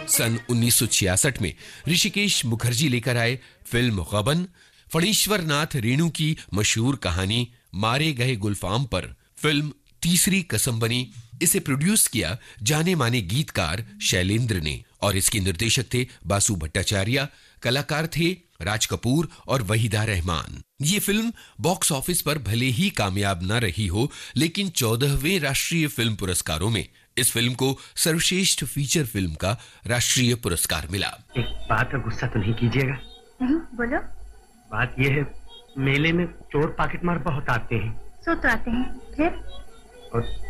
सन 1966 में ऋषिकेश मुखर्जी लेकर आए फिल्म गबन। फणीश्वर नाथ रेणु की मशहूर कहानी मारे गए गुलफाम पर फिल्म तीसरी कसम बनी। इसे प्रोड्यूस किया जाने माने गीतकार शैलेंद्र ने और इसके निर्देशक थे बासु भट्टाचार्य। कलाकार थे राज कपूर और वहीदा रहमान। ये फिल्म बॉक्स ऑफिस पर भले ही कामयाब न रही हो, लेकिन 14वें राष्ट्रीय फिल्म पुरस्कारों में इस फिल्म को सर्वश्रेष्ठ फीचर फिल्म का राष्ट्रीय पुरस्कार मिला। एक बात का गुस्सा तो नहीं कीजिएगा। नहीं, बोलो। बात यह है, मेले में चोर पॉकेट मार बहुत आते हैं। सो तो आते हैं, फिर? और